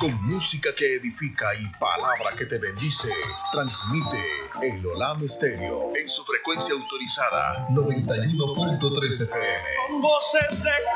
Con música que edifica y palabra que te bendice, transmite el Olam Stereo en su frecuencia autorizada 91.3 FM. Con voces de